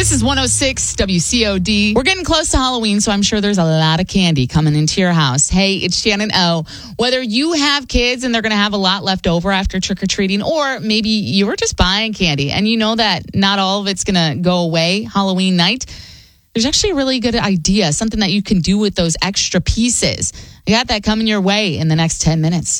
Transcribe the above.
This is 106 WCOD. We're getting close to Halloween, so I'm sure there's a lot of candy coming into your house. Hey, it's Shannon O. Whether you have kids and they're going to have a lot left over after trick-or-treating, or maybe you were just buying candy and you know that not all of it's going to go away Halloween night, there's actually a really good idea, something that you can do with those extra pieces. I got that coming your way in the next 10 minutes.